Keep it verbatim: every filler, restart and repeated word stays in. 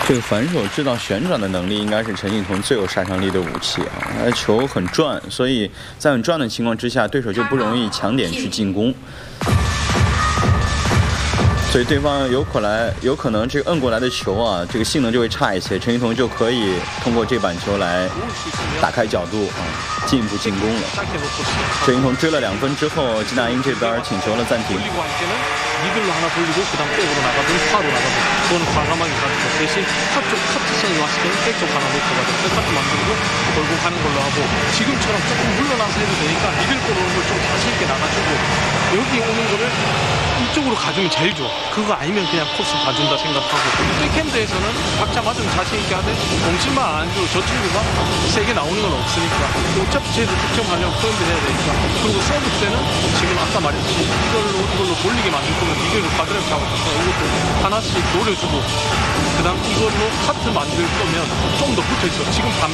这个反手制造旋转的能力，应该是陈靖童最有杀伤力的武器啊！他球很转，所以在很转的情况之下，对手就不容易抢点去进攻。所以对方有可来，有可能这个摁过来的球啊，这个性能就会差一些。陈靖童就可以通过这板球来打开角度啊，进一步进攻了。陈靖童追了两分之后，金大英这边请求了暂停。 미들로 하나 돌리고 그다음 백으로 나가든 파로 나가든 그거는 과감하게 가지고 대신 카쪽 카트선이 왔을 때는 백쪽 하나 놓고 가든 백카트 만들고 돌고 가는 걸로 하고 지금처럼 조금 물러나서 해도 되니까 미들 볼 오는 걸 좀 자신 있게 나가주고 여기 오는 거를 이쪽으로 가주면 제일 좋아. 그거 아니면 그냥 코스 봐준다 생각하고 백핸드에서는 각자 맞으면 자신 있게 하되 공치만 안 주고 저 친구가 세게 나오는 건 없으니까 어차피 쟤도 득점하려면 포인트 해야 되니까 그리고 서브 때는 지금 아까 말했듯이 이걸로 이걸로 돌리게 만들 거면 미들을 과드레 잡고 이것도 하나씩 노려주고 그 다음 이걸로 카트 만들 거면 좀 더 붙어있어. 지금 반